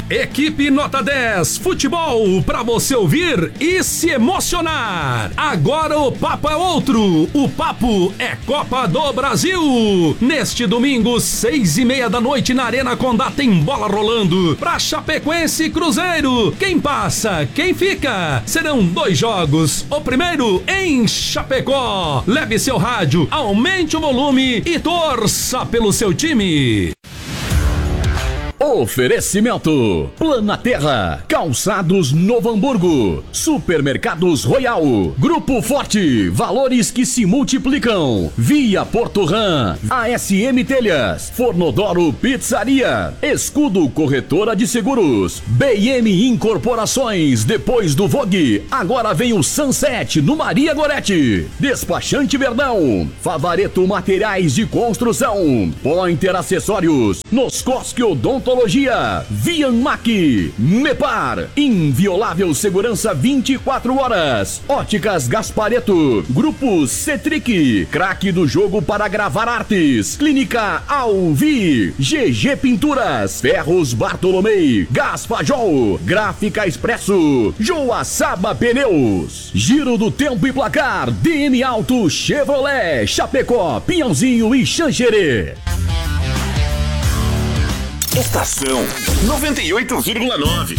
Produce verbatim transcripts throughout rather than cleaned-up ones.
Equipe Nota dez, futebol pra você ouvir e se emocionar. Agora o papo é outro, o papo é Copa do Brasil. Neste domingo, seis e meia da noite na Arena Condá tem bola rolando pra Chapecoense e Cruzeiro. Quem passa, quem fica? Serão dois jogos. O primeiro em Chapecó. Leve seu rádio, aumente o volume e torça pelo seu time. Oferecimento Planaterra, Calçados Novo Hamburgo, Supermercados Royal, Grupo Forte, valores que se multiplicam, Via Porto Ram, A S M Telhas, Fornodoro Pizzaria, Escudo Corretora de Seguros, B M Incorporações, depois do Vogue, agora vem o Sunset no Maria Gorete, Despachante Verdão, Favareto Materiais de Construção, Pointer Acessórios, Noscosque Odontologia, Vianmac, Mepar, inviolável segurança vinte e quatro horas, Óticas Gaspareto, Grupo Cetric, craque do jogo para gravar artes, Clínica Alvi, G G Pinturas, Ferros Bartolomei, Gaspajol, Gráfica Expresso, Joaçaba Pneus, Giro do Tempo e Placar, D M Auto Chevrolet, Chapecó, Pinhãozinho e Xanxerê. Estação noventa e oito vírgula nove.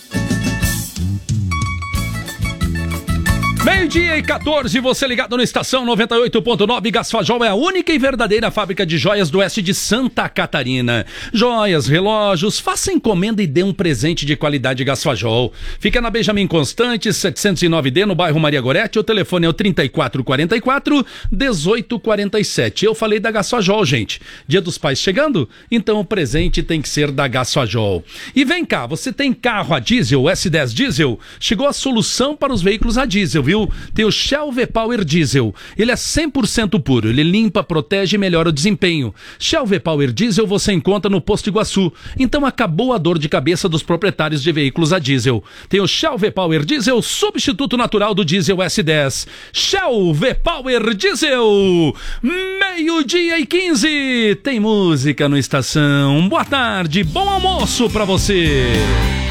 Meio-dia e quatorze, você ligado na Estação noventa e oito ponto nove. Gasfajol é a única e verdadeira fábrica de joias do oeste de Santa Catarina. Joias, relógios, faça encomenda e dê um presente de qualidade Gasfajol. Fica na Benjamin Constante, setecentos e nove D, no bairro Maria Gorete. O telefone é o trinta e quatro quarenta e quatro, dezoito quarenta e sete. Eu falei da Gasfajol, gente. Dia dos Pais chegando? Então o presente tem que ser da Gasfajol. E vem cá, você tem carro a diesel, S dez diesel? Chegou a solução para os veículos a diesel, viu? Tem o Shell V-Power Diesel. Ele é cem por cento puro, ele limpa, protege e melhora o desempenho. Shell V-Power Diesel você encontra no Posto Iguaçu. Então acabou a dor de cabeça dos proprietários de veículos a diesel. Tem o Shell V-Power Diesel, substituto natural do diesel S dez. Shell V-Power Diesel. Meio-dia e quinze. Tem música no Estação. Boa tarde, bom almoço pra você.